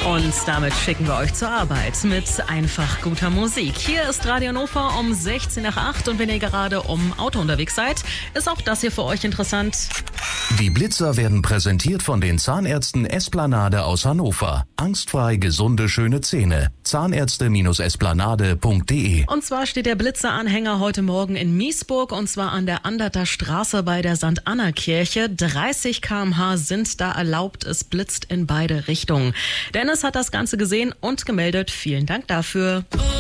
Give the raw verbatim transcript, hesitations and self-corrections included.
Und damit schicken wir euch zur Arbeit mit einfach guter Musik. Hier ist Radio Hannover um sechzehn nach acht und wenn ihr gerade um Auto unterwegs seid, ist auch das hier für euch interessant. Die Blitzer werden präsentiert von den Zahnärzten Esplanade aus Hannover. Angstfrei gesunde, schöne Zähne. Zahnärzte Esplanade punkt de. Und zwar steht der Blitzer-Anhänger heute Morgen in Miesburg und zwar an der Anderter Straße bei der Sankt Anna Kirche. dreißig Kilometer pro Stunde sind da erlaubt. Es blitzt in beide Richtungen. Dennis hat das Ganze gesehen und gemeldet. Vielen Dank dafür.